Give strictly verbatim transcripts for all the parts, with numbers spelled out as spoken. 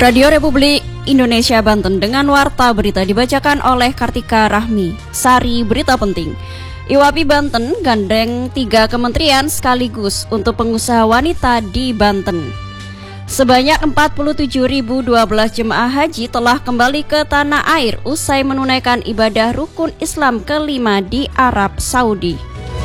Radio Republik Indonesia Banten dengan warta berita dibacakan oleh Kartika Rahmi. Sari berita penting. I W A P I Banten gandeng tiga kementerian sekaligus untuk pengusaha wanita di Banten. Sebanyak empat puluh tujuh ribu dua belas jemaah haji telah kembali ke tanah air usai menunaikan ibadah rukun Islam kelima di Arab Saudi.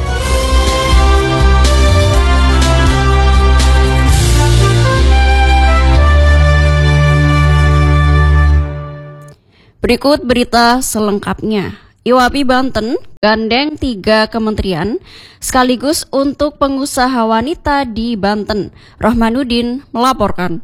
Berikut berita selengkapnya. I W A P I Banten gandeng tiga kementerian sekaligus untuk pengusaha wanita di Banten. Rohmanuddin melaporkan.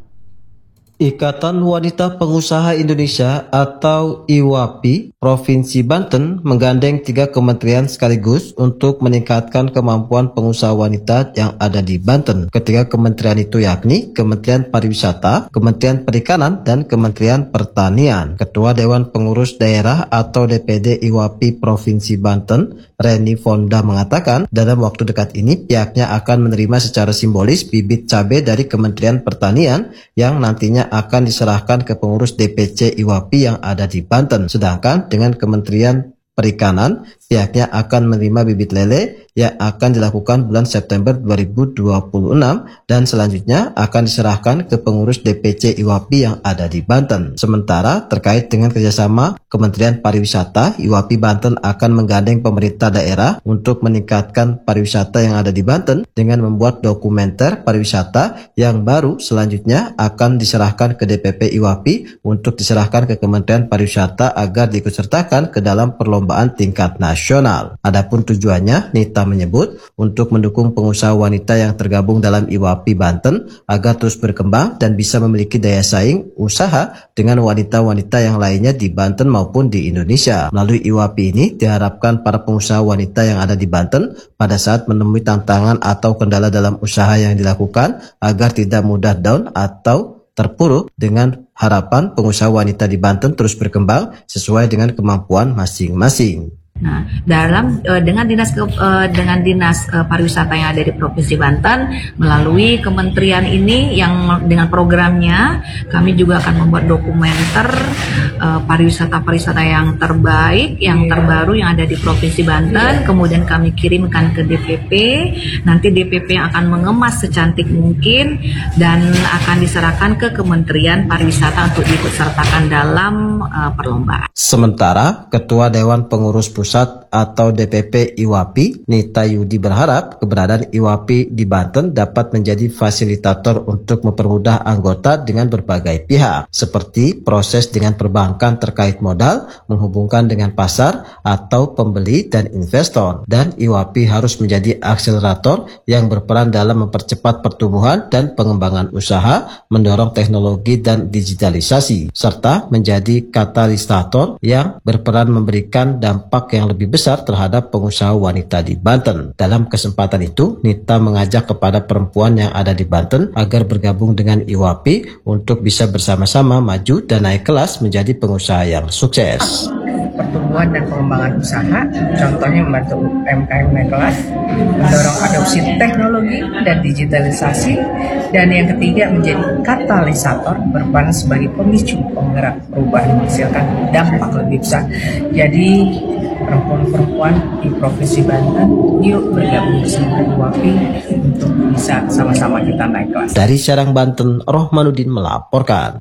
Ikatan Wanita Pengusaha Indonesia atau I W A P I Provinsi Banten menggandeng tiga kementerian sekaligus untuk meningkatkan kemampuan pengusaha wanita yang ada di Banten. Ketiga kementerian itu yakni Kementerian Pariwisata, Kementerian Perikanan, dan Kementerian Pertanian. Ketua Dewan Pengurus Daerah atau D P D I W A P I Provinsi Banten, Reni Fonda mengatakan dalam waktu dekat ini pihaknya akan menerima secara simbolis bibit cabai dari Kementerian Pertanian yang nantinya akan diserahkan ke pengurus D P C I W A P I yang ada di Banten. Sedangkan dengan Kementerian Perikanan, pihaknya akan menerima bibit lele yang akan dilakukan bulan September dua ribu dua puluh enam dan selanjutnya akan diserahkan ke pengurus D P C I W A P I yang ada di Banten. Sementara terkait dengan kerjasama Kementerian Pariwisata, I W A P I Banten akan menggandeng pemerintah daerah untuk meningkatkan pariwisata yang ada di Banten dengan membuat dokumenter pariwisata yang baru selanjutnya akan diserahkan ke D P P I W A P I untuk diserahkan ke Kementerian Pariwisata agar diikutsertakan ke dalam perlombaan tingkat nasional. Adapun tujuannya, Nita menyebut untuk mendukung pengusaha wanita yang tergabung dalam I W A P I Banten agar terus berkembang dan bisa memiliki daya saing usaha dengan wanita-wanita yang lainnya di Banten maupun di Indonesia. Melalui I W A P I ini diharapkan para pengusaha wanita yang ada di Banten pada saat menemui tantangan atau kendala dalam usaha yang dilakukan agar tidak mudah down atau terpuruk, dengan harapan pengusaha wanita di Banten terus berkembang sesuai dengan kemampuan masing-masing. Nah, dalam uh, dengan dinas uh, dengan dinas uh, pariwisata yang ada di Provinsi Banten melalui kementerian ini yang dengan programnya kami juga akan membuat dokumenter uh, pariwisata-pariwisata yang terbaik, yang terbaru yang ada di Provinsi Banten, kemudian kami kirimkan ke D P P. Nanti D P P yang akan mengemas secantik mungkin dan akan diserahkan ke Kementerian Pariwisata untuk diikutsertakan dalam uh, perlombaan. Sementara Ketua Dewan Pengurus Pusat atau D P P I W A P I, Nita Yudi, berharap keberadaan I W A P I di Banten dapat menjadi fasilitator untuk mempermudah anggota dengan berbagai pihak, seperti proses dengan perbankan terkait modal, menghubungkan dengan pasar atau pembeli dan investor. Dan I W A P I harus menjadi akselerator yang berperan dalam mempercepat pertumbuhan dan pengembangan usaha, mendorong teknologi dan digitalisasi, serta menjadi katalisator yang berperan memberikan dampak yang lebih besar terhadap pengusaha wanita di Banten. Dalam kesempatan itu, Nita mengajak kepada perempuan yang ada di Banten agar bergabung dengan I W A P I untuk bisa bersama-sama maju dan naik kelas menjadi pengusaha yang sukses. Pertumbuhan dan pengembangan usaha, contohnya membantu U M K M naik kelas, mendorong adopsi teknologi dan digitalisasi, dan yang ketiga menjadi katalisator, berperan sebagai pemicu penggerak perubahan menghasilkan dampak lebih besar. Jadi perempuan-perempuan di Provinsi Banten, yuk bergabung bersama I W A P I untuk bisa sama-sama kita naik kelas. Dari Serang, Banten, Rohmanuddin melaporkan.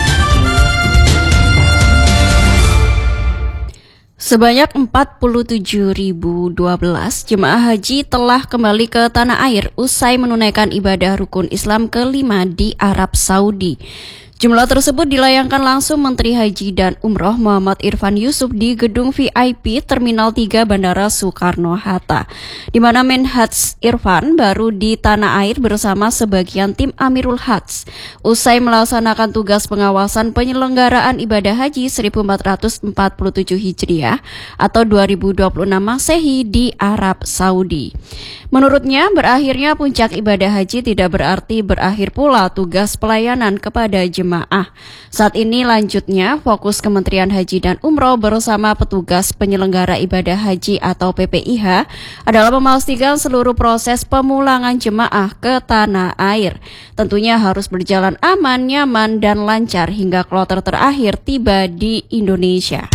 Sebanyak empat puluh tujuh ribu dua belas jemaah haji telah kembali ke tanah air usai menunaikan ibadah rukun Islam kelima di Arab Saudi. Jumlah tersebut dilayangkan langsung Menteri Haji dan Umroh Muhammad Irfan Yusuf di gedung V I P Terminal tiga Bandara Soekarno-Hatta, di mana Menhaj Irfan baru di tanah air bersama sebagian tim Amirul Hajj usai melaksanakan tugas pengawasan penyelenggaraan ibadah haji seribu empat ratus empat puluh tujuh Hijriah atau dua ribu dua puluh enam Masehi di Arab Saudi. Menurutnya, berakhirnya puncak ibadah haji tidak berarti berakhir pula tugas pelayanan kepada jemaah jemaah. Saat ini lanjutnya fokus Kementerian Haji dan Umroh bersama petugas penyelenggara ibadah haji atau P P I H adalah memastikan seluruh proses pemulangan jemaah ke tanah air. Tentunya harus berjalan aman, nyaman, dan lancar hingga kloter terakhir tiba di Indonesia.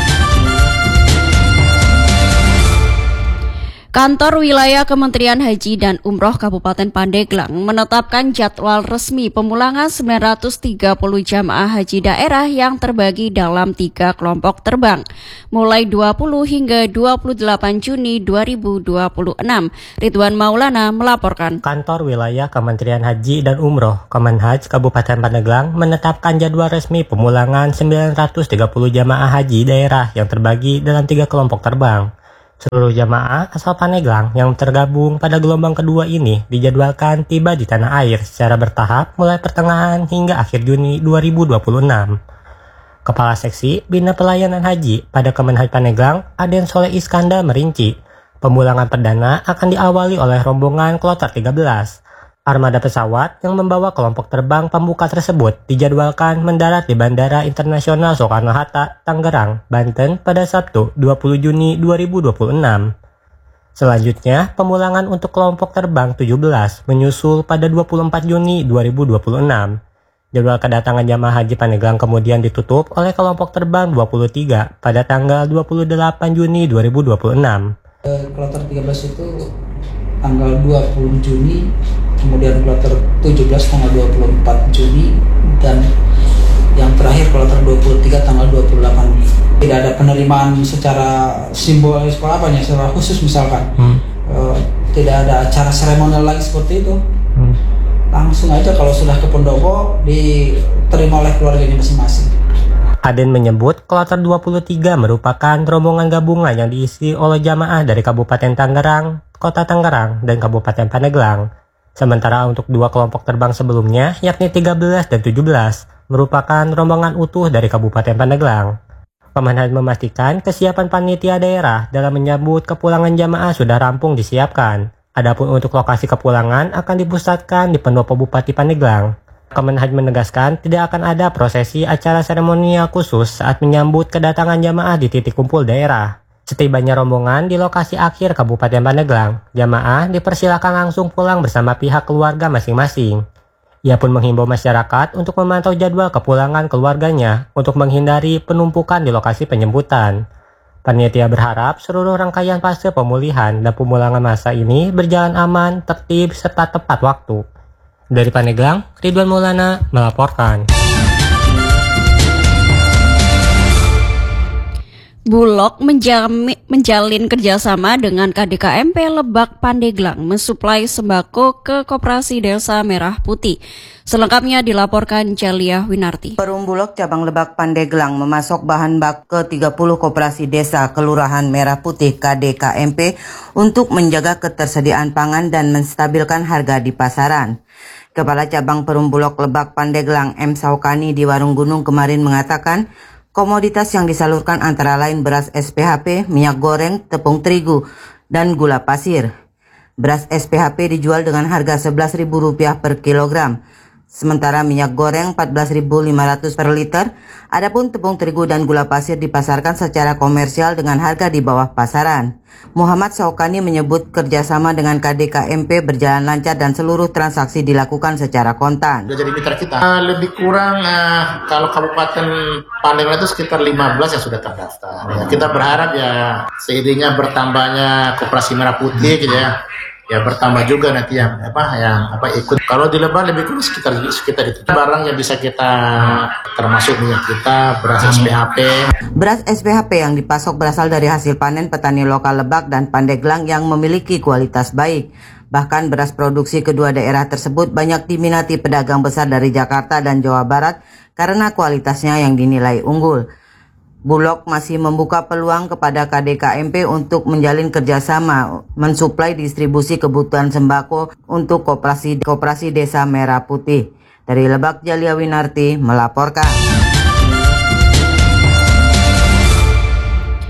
Kantor Wilayah Kementerian Haji dan Umroh Kabupaten Pandeglang menetapkan jadwal resmi pemulangan sembilan ratus tiga puluh jamaah haji daerah yang terbagi dalam tiga kelompok terbang, mulai dua puluh hingga dua puluh delapan Juni dua ribu dua puluh enam. Ridwan Maulana melaporkan. Kantor Wilayah Kementerian Haji dan Umroh Kemenhaj Kabupaten Pandeglang menetapkan jadwal resmi pemulangan sembilan ratus tiga puluh jamaah haji daerah yang terbagi dalam tiga kelompok terbang. Seluruh jamaah asal Pandeglang yang tergabung pada gelombang kedua ini dijadwalkan tiba di tanah air secara bertahap mulai pertengahan hingga akhir Juni dua ribu dua puluh enam. Kepala Seksi Bina Pelayanan Haji pada Kemenhaj Pandeglang, Aden Soleh Iskandar merinci, pemulangan perdana akan diawali oleh rombongan kloter tiga belas. Armada pesawat yang membawa kelompok terbang pembuka tersebut dijadwalkan mendarat di Bandara Internasional Soekarno-Hatta, Tangerang, Banten pada Sabtu dua puluh Juni dua ribu dua puluh enam. Selanjutnya, pemulangan untuk kelompok terbang tujuh belas menyusul pada dua puluh empat Juni dua ribu dua puluh enam. Jadwal kedatangan jamaah haji Pandeglang kemudian ditutup oleh kelompok terbang dua puluh tiga pada tanggal dua puluh delapan Juni dua ribu dua puluh enam. Kloter tiga belas itu tanggal dua puluh Juni, kemudian kloter tujuh belas tanggal dua puluh empat Juni, dan yang terakhir kloter dua puluh tiga tanggal dua puluh delapan. Tidak ada penerimaan secara simbolis apa secara khusus misalkan. Hmm. Uh, tidak ada acara seremonial lagi seperti itu. Hmm. Langsung aja kalau sudah ke pendopo diterima oleh keluarganya masing-masing. Aden menyebut kloter dua puluh tiga merupakan rombongan gabungan yang diisi oleh jamaah dari Kabupaten Tangerang, Kota Tangerang, dan Kabupaten Pandeglang. Sementara untuk dua kelompok terbang sebelumnya, yakni tiga belas dan tujuh belas, merupakan rombongan utuh dari Kabupaten Pandeglang. Kemenhaj memastikan kesiapan panitia daerah dalam menyambut kepulangan jamaah sudah rampung disiapkan. Adapun untuk lokasi kepulangan akan dipusatkan di Pendopo Bupati Pandeglang. Kemenhaj menegaskan tidak akan ada prosesi acara seremonial khusus saat menyambut kedatangan jamaah di titik kumpul daerah. Setibanya rombongan di lokasi akhir Kabupaten Pandeglang, jamaah dipersilakan langsung pulang bersama pihak keluarga masing-masing. Ia pun menghimbau masyarakat untuk memantau jadwal kepulangan keluarganya untuk menghindari penumpukan di lokasi penjemputan. Panitia berharap seluruh rangkaian fase pemulihan dan pemulangan massa ini berjalan aman, tertib, serta tepat waktu. Dari Pandeglang, Ridwan Maulana melaporkan. Bulog menjami, menjalin kerjasama dengan K D K M P Lebak Pandeglang mensuplai sembako ke Koperasi Desa Merah Putih. Selengkapnya dilaporkan Jalia Winarti. Perum Bulog Cabang Lebak Pandeglang memasok bahan bak ke tiga puluh Koperasi Desa Kelurahan Merah Putih K D K M P untuk menjaga ketersediaan pangan dan menstabilkan harga di pasaran. Kepala Cabang Perum Bulog Lebak Pandeglang M. Saukani di Warung Gunung kemarin mengatakan, komoditas yang disalurkan antara lain beras S P H P, minyak goreng, tepung terigu, dan gula pasir. Beras S P H P dijual dengan harga sebelas ribu rupiah per kilogram, sementara minyak goreng empat belas ribu lima ratus per liter. Adapun tepung terigu dan gula pasir dipasarkan secara komersial dengan harga di bawah pasaran. Muhammad Saukani menyebut kerjasama dengan K D K M P berjalan lancar dan seluruh transaksi dilakukan secara kontan. Sudah jadi mitra kita. Uh, lebih kurang uh, kalau Kabupaten Pandeglang itu sekitar lima belas yang sudah terdaftar. Ya, kita berharap ya seiringnya bertambahnya Koperasi Merah Putih gitu ya. Ya bertambah juga nanti yang apa yang apa ikut. Kalau di Lebak lebih kurang sekitar sekitar itu. Barang yang bisa kita termasuk minyak kita, beras S P H P. Beras S P H P yang dipasok berasal dari hasil panen petani lokal Lebak dan Pandeglang yang memiliki kualitas baik. Bahkan beras produksi kedua daerah tersebut banyak diminati pedagang besar dari Jakarta dan Jawa Barat karena kualitasnya yang dinilai unggul. Bulog masih membuka peluang kepada K D K M P untuk menjalin kerjasama mensuplai distribusi kebutuhan sembako untuk Koperasi Koperasi Desa Merah Putih. Dari Lebak, Jalia Winarti melaporkan.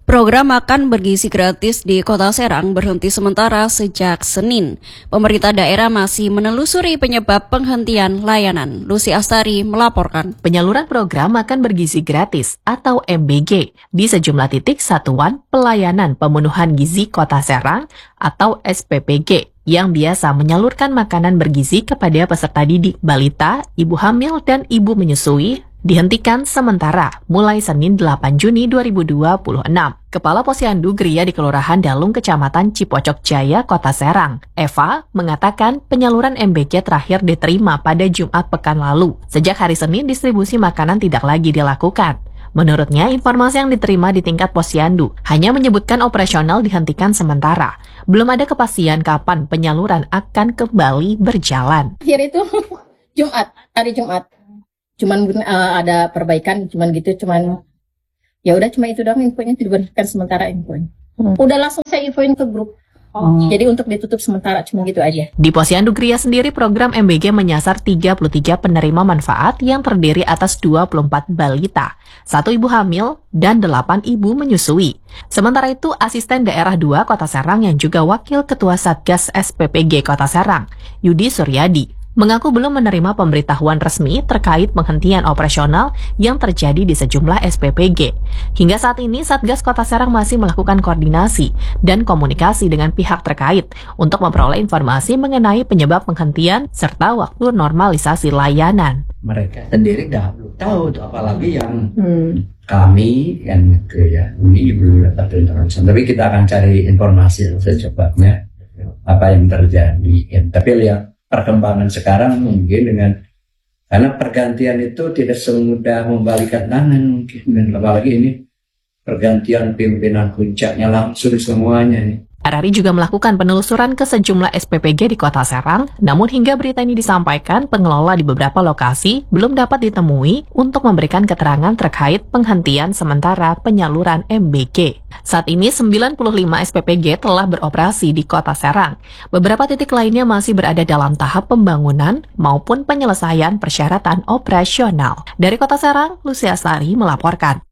Program makan bergizi gratis di Kota Serang berhenti sementara sejak Senin. Pemerintah daerah masih menelusuri penyebab penghentian layanan. Lucy Astari melaporkan. Penyaluran program makan bergizi gratis atau M B G di sejumlah titik Satuan Pelayanan Pemenuhan Gizi Kota Serang atau S P P G yang biasa menyalurkan makanan bergizi kepada peserta didik, balita, ibu hamil, dan ibu menyusui dihentikan sementara mulai Senin delapan Juni dua ribu dua puluh enam. Kepala Posyandu Gria di Kelurahan Dalung, Kecamatan Cipocok Jaya, Kota Serang, Eva, mengatakan penyaluran M B G terakhir diterima pada Jumat pekan lalu. Sejak hari Senin, distribusi makanan tidak lagi dilakukan. Menurutnya, informasi yang diterima di tingkat Posyandu hanya menyebutkan operasional dihentikan sementara. Belum ada kepastian kapan penyaluran akan kembali berjalan. Akhir itu Jumat, hari Jumat. Cuman uh, ada perbaikan, cuman gitu, cuman ya udah cuma itu doang infonya, diberhentikan sementara infonya. Hmm. Udah langsung saya infoin ke grup. Oh. Jadi untuk ditutup sementara cuma gitu aja. Di Posyandu Gria sendiri program M B G menyasar tiga puluh tiga penerima manfaat yang terdiri atas dua puluh empat balita, satu ibu hamil, dan delapan ibu menyusui. Sementara itu, Asisten Daerah dua Kota Serang yang juga Wakil Ketua Satgas S P P G Kota Serang, Yudi Suryadi, mengaku belum menerima pemberitahuan resmi terkait penghentian operasional yang terjadi di sejumlah S P P G. Hingga saat ini, Satgas Kota Serang masih melakukan koordinasi dan komunikasi dengan pihak terkait untuk memperoleh informasi mengenai penyebab penghentian serta waktu normalisasi layanan. Mereka sendiri dah belum tahu, apalagi yang hmm. kami kan gitu ya, ini belum dapat informasi. Tapi kita akan cari informasi secepatnya apa yang terjadi. Ya, tapi lihat perkembangan sekarang mungkin dengan karena pergantian itu tidak semudah membalikan tangan mungkin, dan apalagi ini pergantian pimpinan puncaknya langsung semuanya nih. R R I juga melakukan penelusuran ke sejumlah S P P G di Kota Serang, namun hingga berita ini disampaikan, pengelola di beberapa lokasi belum dapat ditemui untuk memberikan keterangan terkait penghentian sementara penyaluran M B G. Saat ini sembilan puluh lima S P P G telah beroperasi di Kota Serang. Beberapa titik lainnya masih berada dalam tahap pembangunan maupun penyelesaian persyaratan operasional. Dari Kota Serang, Lucy Astari melaporkan.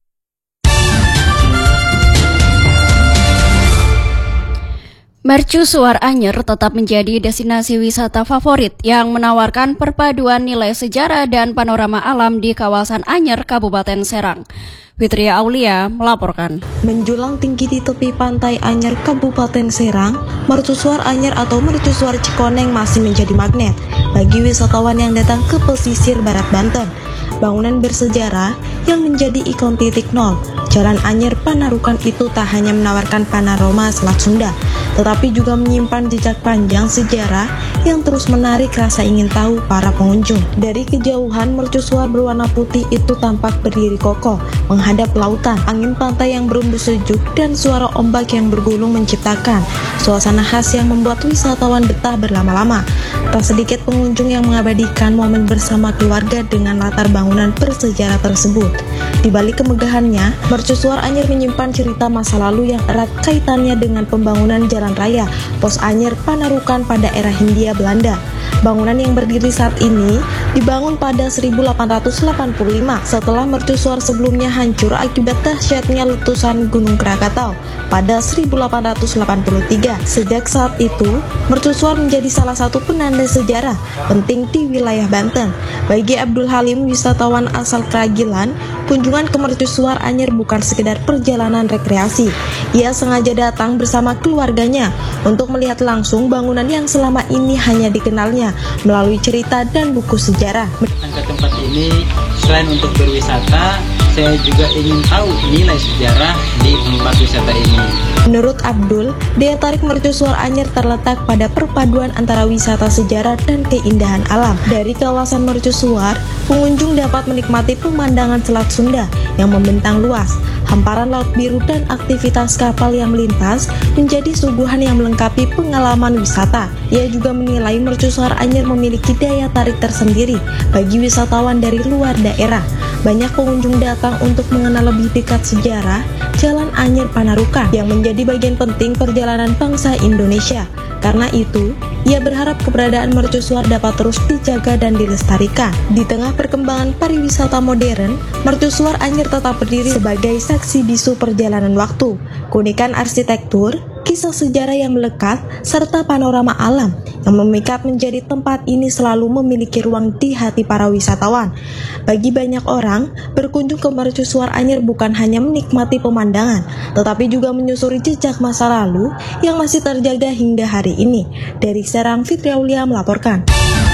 Mercusuar Anyer tetap menjadi destinasi wisata favorit yang menawarkan perpaduan nilai sejarah dan panorama alam di kawasan Anyer, Kabupaten Serang. Fitria Aulia melaporkan. Menjulang tinggi di tepi pantai Anyer, Kabupaten Serang, Mercusuar Anyer atau Mercusuar Cikoneng masih menjadi magnet bagi wisatawan yang datang ke pesisir barat Banten. Bangunan bersejarah yang menjadi ikon titik nol Jalan Anyer Panarukan itu tak hanya menawarkan panorama Selat Sunda, tetapi juga menyimpan jejak panjang sejarah yang terus menarik rasa ingin tahu para pengunjung. Dari kejauhan, mercusuar berwarna putih itu tampak berdiri kokoh menghadap lautan. Angin pantai yang berembus sejuk dan suara ombak yang bergulung menciptakan suasana khas yang membuat wisatawan betah berlama-lama. Tak sedikit pengunjung yang mengabadikan momen bersama keluarga dengan latar bangunan bersejarah tersebut. Di balik kemegahannya, Mercusuar Anyer menyimpan cerita masa lalu yang erat kaitannya dengan pembangunan jalan raya Pos Anyer Panarukan pada era Hindia Belanda. Bangunan yang berdiri saat ini dibangun pada seribu delapan ratus delapan puluh lima setelah mercusuar sebelumnya hancur akibat dahsyatnya letusan Gunung Krakatau pada seribu delapan ratus delapan puluh tiga. Sejak saat itu, mercusuar menjadi salah satu penanda sejarah penting di wilayah Banten. Bagi Abdul Halim, wisatawan asal Kragilan, kunjungan ke Mercusuar Anyer bukan sekedar perjalanan rekreasi. Ia sengaja datang bersama keluarganya untuk melihat langsung bangunan yang selama ini hanya dikenalnya melalui cerita dan buku sejarah. Ke tempat ini selain untuk berwisata, saya juga ingin tahu nilai sejarah di tempat wisata ini. Menurut Abdul, daya tarik Mercusuar Anyer terletak pada perpaduan antara wisata sejarah dan keindahan alam. Dari kawasan Mercusuar, pengunjung dapat menikmati pemandangan Selat Sunda yang membentang luas. Hamparan laut biru dan aktivitas kapal yang melintas menjadi suguhan yang melengkapi pengalaman wisata. Ia juga menilai Mercusuar Anyer memiliki daya tarik tersendiri bagi wisatawan dari luar daerah. Banyak pengunjung datang untuk mengenal lebih dekat sejarah Jalan Anyer Panarukan yang menjadi bagian penting perjalanan bangsa Indonesia. Karena itu, ia berharap keberadaan Mercusuar dapat terus dijaga dan dilestarikan. Di tengah perkembangan pariwisata modern, Mercusuar Anyer tetap berdiri sebagai saksi saksi bisu perjalanan waktu, keunikan arsitektur, kisah sejarah yang melekat, serta panorama alam yang memikat menjadi tempat ini selalu memiliki ruang di hati para wisatawan. Bagi banyak orang, berkunjung ke Mercusuar Anyer bukan hanya menikmati pemandangan, tetapi juga menyusuri jejak masa lalu yang masih terjaga hingga hari ini. Dari Serang, Fitri Aulia melaporkan.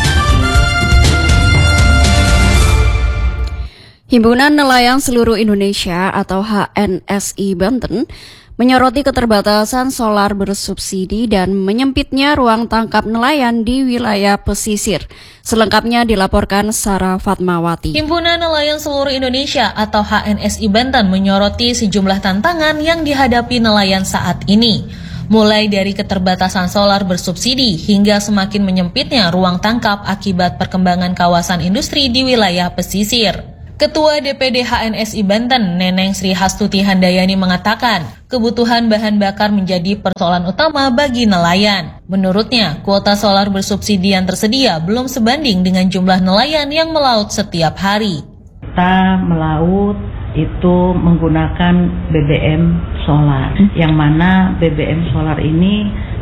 Himpunan Nelayan Seluruh Indonesia atau H N S I Banten menyoroti keterbatasan solar bersubsidi dan menyempitnya ruang tangkap nelayan di wilayah pesisir. Selengkapnya dilaporkan Sarah Fatmawati. Himpunan Nelayan Seluruh Indonesia atau H N S I Banten menyoroti sejumlah tantangan yang dihadapi nelayan saat ini. Mulai dari keterbatasan solar bersubsidi hingga semakin menyempitnya ruang tangkap akibat perkembangan kawasan industri di wilayah pesisir. Ketua D P D H N S I Banten, Neneng Sri Hastuti Handayani mengatakan, kebutuhan bahan bakar menjadi persoalan utama bagi nelayan. Menurutnya, kuota solar bersubsidi yang tersedia belum sebanding dengan jumlah nelayan yang melaut setiap hari. Kita melaut itu menggunakan B B M solar, yang mana B B M solar ini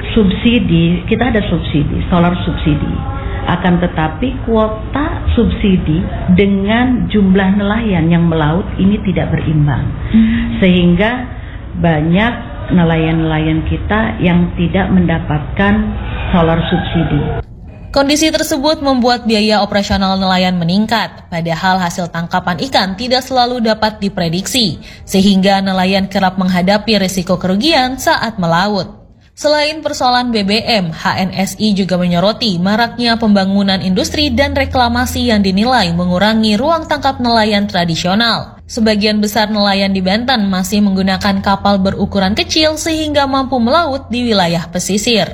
subsidi, kita ada subsidi, solar subsidi. Akan tetapi kuota subsidi dengan jumlah nelayan yang melaut ini tidak berimbang. Hmm. Sehingga banyak nelayan-nelayan kita yang tidak mendapatkan solar subsidi. Kondisi tersebut membuat biaya operasional nelayan meningkat, padahal hasil tangkapan ikan tidak selalu dapat diprediksi, sehingga nelayan kerap menghadapi risiko kerugian saat melaut. Selain persoalan B B M, H N S I juga menyoroti maraknya pembangunan industri dan reklamasi yang dinilai mengurangi ruang tangkap nelayan tradisional. Sebagian besar nelayan di Banten masih menggunakan kapal berukuran kecil sehingga mampu melaut di wilayah pesisir.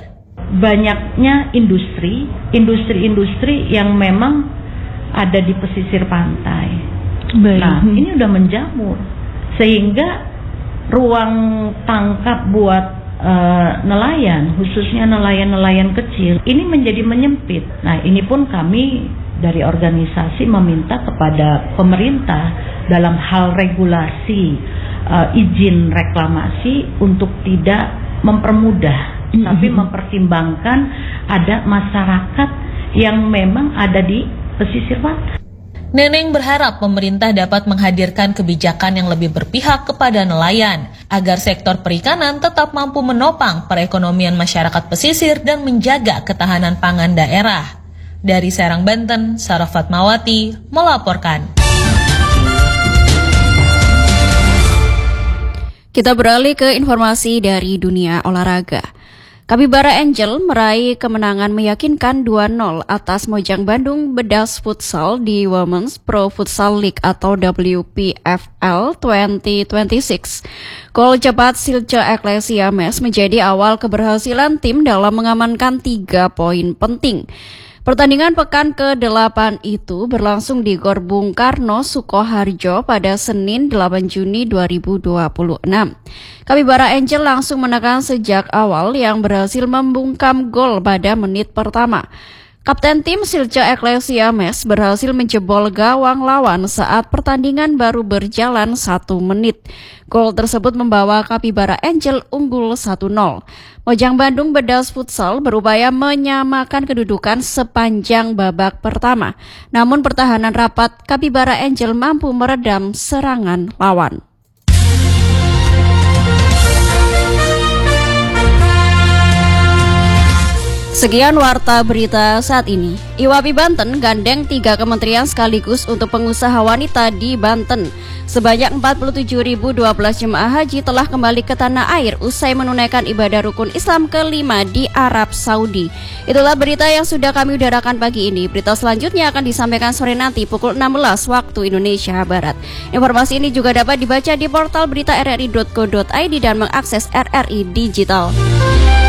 Banyaknya industri, industri-industri yang memang ada di pesisir pantai. Baik. Nah, ini udah menjamur, sehingga ruang tangkap buat Uh, nelayan, khususnya nelayan-nelayan kecil, ini menjadi menyempit. Nah, ini pun kami dari organisasi meminta kepada pemerintah dalam hal regulasi uh, izin reklamasi untuk tidak mempermudah, mm-hmm. tapi mempertimbangkan ada masyarakat yang memang ada di pesisir pantai. Neneng berharap pemerintah dapat menghadirkan kebijakan yang lebih berpihak kepada nelayan, agar sektor perikanan tetap mampu menopang perekonomian masyarakat pesisir dan menjaga ketahanan pangan daerah. Dari Serang, Banten, Sarah Fatmawati melaporkan. Kita beralih ke informasi dari dunia olahraga. Kapibara Angel meraih kemenangan meyakinkan dua nol atas Mojang Bandung Bedas Futsal di Women's Pro Futsal League atau W P F L dua ribu dua puluh enam. Gol cepat Silce Ecclesiames menjadi awal keberhasilan tim dalam mengamankan tiga poin penting. Pertandingan pekan ke delapan itu berlangsung di Gor Bung Karno, Sukoharjo pada Senin delapan Juni dua ribu dua puluh enam. Kapibara Angel langsung menekan sejak awal yang berhasil membungkam gol pada menit pertama. Kapten tim Silce Ecclesiames berhasil menjebol gawang lawan saat pertandingan baru berjalan satu menit. Gol tersebut membawa Kapibara Angel unggul satu nol. Mojang Bandung Bedas Futsal berupaya menyamakan kedudukan sepanjang babak pertama. Namun pertahanan rapat Kapibara Angel mampu meredam serangan lawan. Sekian warta berita saat ini. I W A P I Banten gandeng tiga kementerian sekaligus untuk pengusaha wanita di Banten. Sebanyak empat puluh tujuh ribu dua belas jemaah haji telah kembali ke tanah air usai menunaikan ibadah rukun Islam kelima di Arab Saudi. Itulah berita yang sudah kami udarakan pagi ini. Berita selanjutnya akan disampaikan sore nanti pukul enam belas waktu Indonesia Barat. Informasi ini juga dapat dibaca di portal berita r r i dot co dot i d dan mengakses R R I Digital.